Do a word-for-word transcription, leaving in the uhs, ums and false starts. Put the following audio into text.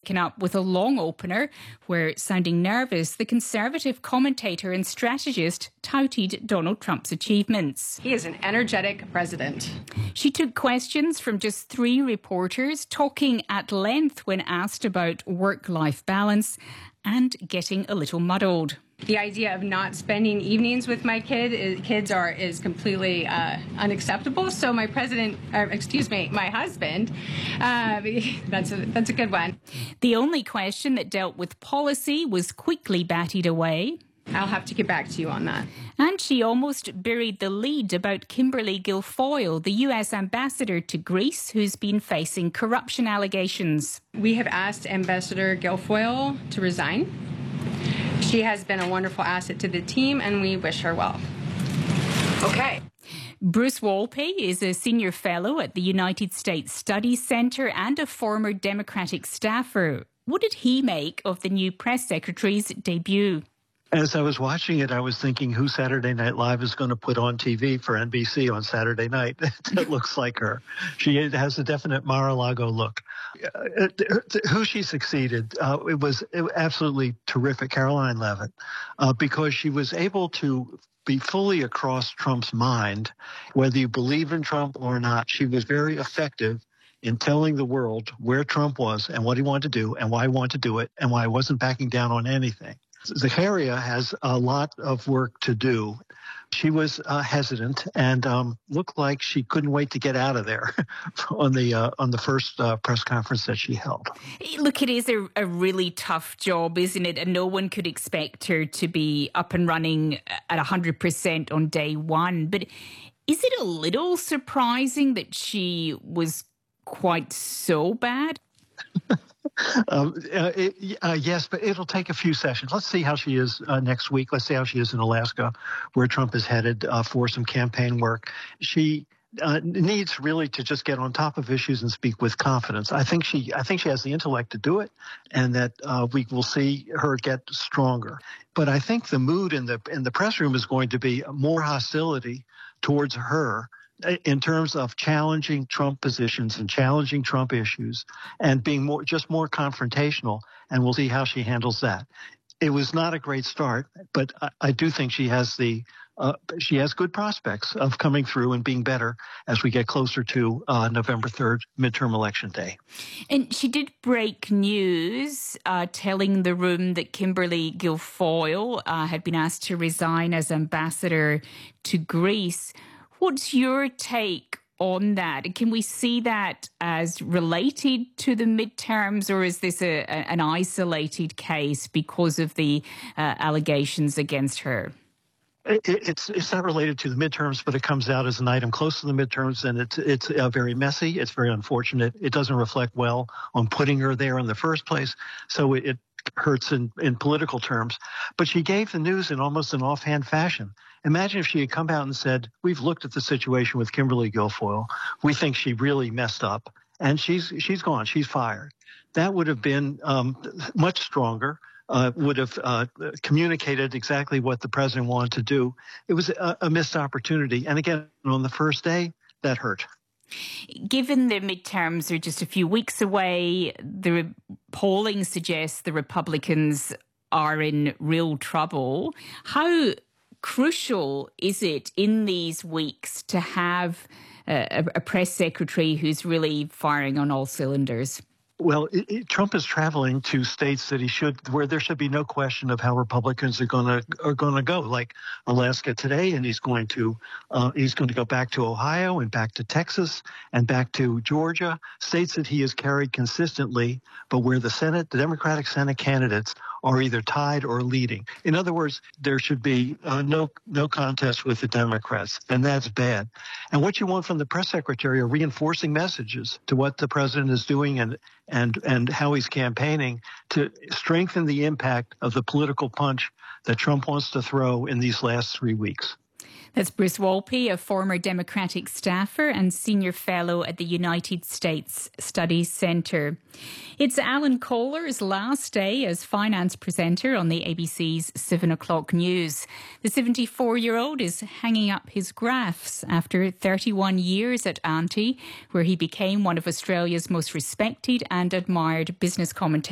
waking up with a long opener where, sounding nervous, the Conservative commentator and strategist touted Donald Trump's achievements. He is an energetic president. She took questions from just three reporters, talking at length when asked about work-life balance and getting a little muddled. The idea of not spending evenings with my kid is, kids are is completely uh, unacceptable. So my president, or excuse me, my husband, uh, that's a, that's a good one. The only question that dealt with policy was quickly batted away. I'll have to get back to you on that. And she almost buried the lead about Kimberly Guilfoyle, the U S ambassador to Greece, who's been facing corruption allegations. We have asked Ambassador Guilfoyle to resign. She has been a wonderful asset to the team, and we wish her well. Okay. Bruce Wolpe is a senior fellow at the United States Studies Center and a former Democratic staffer. What did he make of the new press secretary's debut? As I was watching it, I was thinking, who Saturday Night Live is going to put on T V for N B C on Saturday night that looks like her? She has a definite Mar-a-Lago look. Uh, who she succeeded, uh, it was absolutely terrific, Caroline Leavitt, uh, because she was able to be fully across Trump's mind, whether you believe in Trump or not. She was very effective in telling the world where Trump was and what he wanted to do and why he wanted to do it and why he wasn't backing down on anything. Zaharia has a lot of work to do. She was uh, hesitant and um, looked like she couldn't wait to get out of there on the uh, on the first uh, press conference that she held. Look, it is a, a really tough job, isn't it? And no one could expect her to be up and running at one hundred percent on day one. But is it a little surprising that she was quite so bad? Um, uh, it, uh, yes, but it'll take a few sessions. Let's see how she is uh, next week. Let's see how she is in Alaska, where Trump is headed uh, for some campaign work. She uh, needs really to just get on top of issues and speak with confidence. I think she, I think she has the intellect to do it, and that uh, we will see her get stronger. But I think the mood in the in the press room is going to be more hostility towards her, in terms of challenging Trump positions and challenging Trump issues and being more just more confrontational, and we'll see how she handles that. It was not a great start, but I, I do think she has the uh, she has good prospects of coming through and being better as we get closer to uh, November third, midterm election day. And she did break news uh, telling the room that Kimberly Guilfoyle uh, had been asked to resign as ambassador to Greece. What's your take on that? Can we see that as related to the midterms, or is this a, a, an isolated case because of the uh, allegations against her? It, it's it's not related to the midterms, but it comes out as an item close to the midterms, and it's it's uh, very messy. It's very unfortunate. It doesn't reflect well on putting her there in the first place, so it, it hurts in, in political terms. But she gave the news in almost an offhand fashion. Imagine if she had come out and said, we've looked at the situation with Kimberly Guilfoyle. We think she really messed up, and she's she's gone. She's fired. That would have been um, much stronger, uh, would have uh, communicated exactly what the president wanted to do. It was a, a missed opportunity. And again, on the first day, that hurt. Given the midterms are just a few weeks away, the polling suggests the Republicans are in real trouble. How crucial is it in these weeks to have a, a press secretary who's really firing on all cylinders? Well, it, it, Trump is traveling to states that he should, where there should be no question of how Republicans are going to are going to go, like Alaska today, and he's going to uh, he's going to go back to Ohio and back to Texas and back to Georgia, states that he has carried consistently, but where the Senate, the Democratic Senate candidates are either tied or leading. In other words, there should be uh, no no contest with the Democrats, and that's bad. And what you want from the press secretary are reinforcing messages to what the president is doing and and and how he's campaigning to strengthen the impact of the political punch that Trump wants to throw in these last three weeks. That's Bruce Wolpe, a former Democratic staffer and senior fellow at the United States Studies Center. It's Alan Kohler's last day as finance presenter on the A B C's seven o'clock news. The seventy-four-year-old is hanging up his graphs after thirty-one years at Auntie, where he became one of Australia's most respected and admired business commentators.